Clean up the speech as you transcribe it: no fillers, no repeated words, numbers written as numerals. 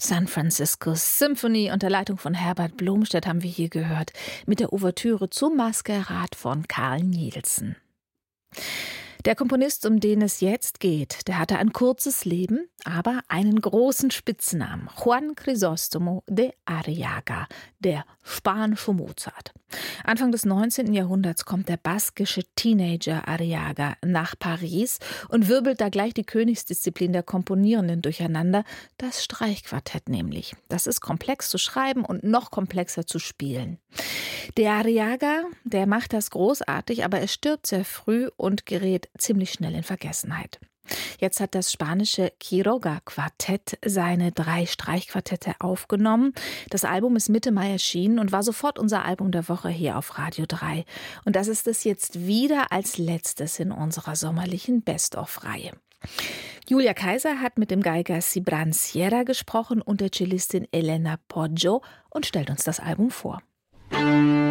San Francisco Symphony unter Leitung von Herbert Blomstedt haben wir hier gehört, mit der Ouvertüre zum Maskerat von Carl Nielsen. Der Komponist, um den es jetzt geht, der hatte ein kurzes Leben, aber einen großen Spitznamen. Juan Crisóstomo de Arriaga, der spanische Mozart. Anfang des 19. Jahrhunderts kommt der baskische Teenager Arriaga nach Paris und wirbelt da gleich die Königsdisziplin der Komponierenden durcheinander, das Streichquartett nämlich. Das ist komplex zu schreiben und noch komplexer zu spielen. Der Arriaga, der macht das großartig, aber er stirbt sehr früh und gerät ziemlich schnell in Vergessenheit. Jetzt hat das spanische Quiroga-Quartett seine 3 Streichquartette aufgenommen. Das Album ist Mitte Mai erschienen und war sofort unser Album der Woche hier auf Radio 3. Und das ist es jetzt wieder als letztes in unserer sommerlichen Best-of-Reihe. Julia Kaiser hat mit dem Geiger Cibran Sierra gesprochen und der Cellistin Elena Poggio und stellt uns das Album vor.